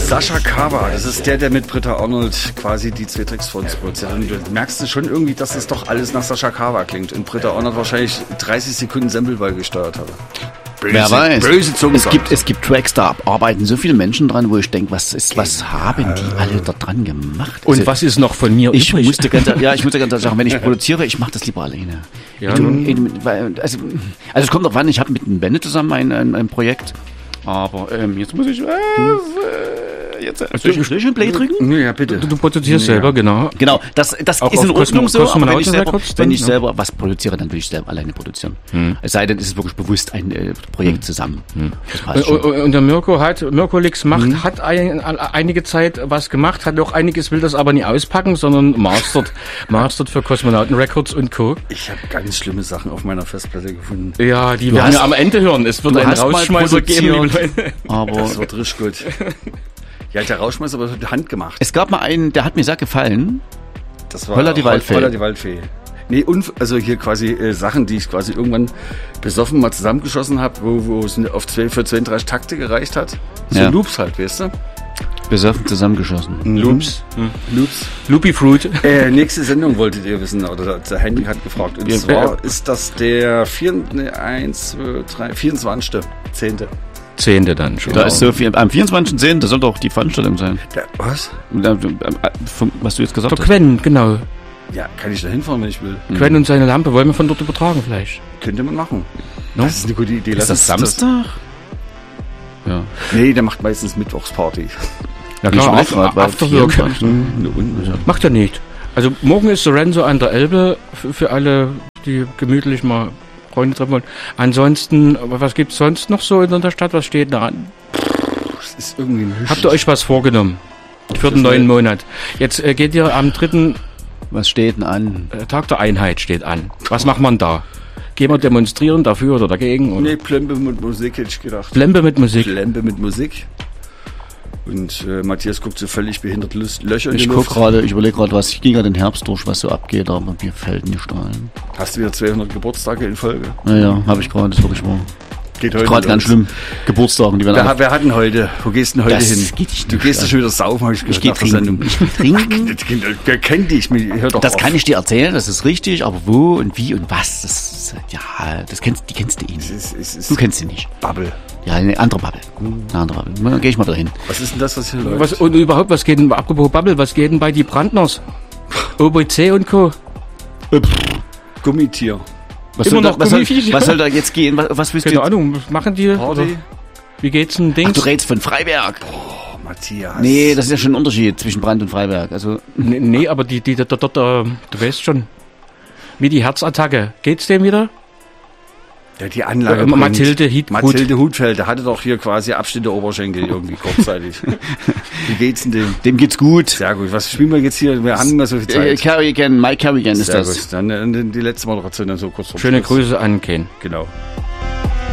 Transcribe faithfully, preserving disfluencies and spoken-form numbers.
Sascha Kawa, das ist der, der mit Britta Arnold quasi die zwei Tricks von uns produziert. Und du merkst schon irgendwie, dass das doch alles nach Sascha Kawa klingt. Und Britta Arnold wahrscheinlich dreißig Sekunden Sampleball gesteuert hat. Böse, Wer weiß. Böse Zunge es, gibt, es gibt Tracks, da arbeiten so viele Menschen dran, wo ich denke, was ist, was haben die alle da dran gemacht? Und also, was ist noch von mir ich übrig? Musste ganz, ja, ich muss dir ganz ehrlich sagen, wenn ich produziere, ich mache das lieber alleine. Ja. Du, also, also es kommt drauf an, ich habe mit einem Bennett zusammen ein, ein, ein Projekt, aber ähm, jetzt muss ich... Äh, Jetzt, soll ich, soll ich ein Play drücken? Ja, bitte. Du, du produzierst ja. selber, genau. Genau, das, das ist in Ordnung so, aber wenn ich selber, wenn ich selber was produziere, dann will ich selber alleine produzieren. Hm. Es sei denn, es ist wirklich bewusst ein äh, Projekt hm. zusammen. Hm. Das passt und, schon. Und der Mirko hat, Mirkolix macht, hm. hat ein, einige Zeit was gemacht, hat auch einiges, will das aber nie auspacken, sondern mastert, mastert für Kosmonauten Records und Co. Ich habe ganz schlimme Sachen auf meiner Festplatte gefunden. Ja, die werden wir am Ende hören. Es wird einen Rausschmeißer geben. Aber das wird richtig gut. Ja, der Rauschmeister aber mit Hand gemacht. Es gab mal einen, der hat mir sehr gefallen. Das war Holla die Waldfee. Holla die Waldfee. Nee, und, also hier quasi äh, Sachen, die ich quasi irgendwann besoffen mal zusammengeschossen habe, wo, wo es auf zwei, für zweiunddreißig Takte gereicht hat. So ja. Loops halt, weißt du? Besoffen zusammengeschossen. Mhm. Loops. Mhm. Loops. Loopy Fruit. Äh, nächste Sendung wolltet ihr wissen, oder der Henry hat gefragt. Und ja, zwar ja. ist das der vier, nee, eins, zwei, drei, vierundzwanzigste zehnte Zehnte dann schon. Da ist so viel, am vierundzwanzigsten zehnten das soll doch die Veranstaltung sein. Der, was? Was du jetzt gesagt der hast. Quen, genau. Ja, kann ich da hinfahren, wenn ich will. Mhm. Quen und seine Lampe wollen wir von dort übertragen vielleicht. Könnte man machen. No? Das ist eine gute Idee. Ist das Samstag? Das. Ja. Nee, der macht meistens Mittwochsparty. Ja klar, After, Afterwork. Macht er nicht. Also morgen ist Sorenso an der Elbe für, für alle, die gemütlich mal Freunde treffen wollen. Ansonsten, was gibt's sonst noch so in der Stadt? Was steht da an? Das ist irgendwie nicht. Habt ihr euch was vorgenommen? Für den neuen Monat. Jetzt äh, geht ihr am dritten Was steht denn an? Äh, Tag der Einheit steht an. Was macht man da? Gehen wir demonstrieren dafür oder dagegen? Oder? Nee, Plempe mit Musik hätte ich gedacht. Plempe mit Musik? Plempe mit Musik. Und äh, Matthias guckt so völlig behindert Löcher in die ich Luft. Guck grade, ich überlege gerade, was ich ging ja den Herbst durch, was so abgeht, aber mir fällt nicht ein. Hast du wieder zweihundert Geburtstage in Folge? Naja, habe ich gerade, das ist wirklich wahr. Geht heute gerade ganz schlimm. Geburtstagen, die werden wer, wer hat denn heute? Wo gehst du denn heute das hin? Geht nicht du gehst ja schon wieder saufen, habe ich gesagt. Ich gehe trinken. Ich geh trinken. Ach, wer kennt dich? Hör doch das auf. kann ich dir erzählen, das ist richtig, aber wo und wie und was, das, ja, das kennst, die kennst du eh nicht. Es ist, es ist du kennst sie nicht. Bubble. Ja, eine andere Bubble. Eine andere Bubble. Dann gehe ich mal dahin. Was ist denn das, was hier läuft? Was, und überhaupt, was geht denn, apropos Bubble, was geht denn bei die Brandners? O B C und Co. Gummitier. Was soll, da, was, soll, was soll da jetzt gehen? Was, was willst Keine du? Keine Ahnung, was machen die? Party? Wie geht's denn Dings? Ach, du redest von Freiberg. Boah, Matthias. Nee, das ist ja schon ein Unterschied zwischen Brand und Freiberg. Also nee, nee, aber die, die, dort, dort, du weißt schon. Wie die Herzattacke. Geht's dem wieder? Ja, die Anlage. Äh, Mathilde Hut. Mathilde Hutfeld, der hatte doch hier quasi Abschnitt der Oberschenkel irgendwie kurzzeitig. Wie geht's denn dem? Dem geht's gut. Sehr gut. Was spielen wir jetzt hier? Wir haben nicht mehr so viel Zeit. Äh, Carrigan, Mike Carrigan ist Sehr das. Gut. Dann, dann die letzte Moderation dann so kurz. Schöne Grüße an Ken. Genau.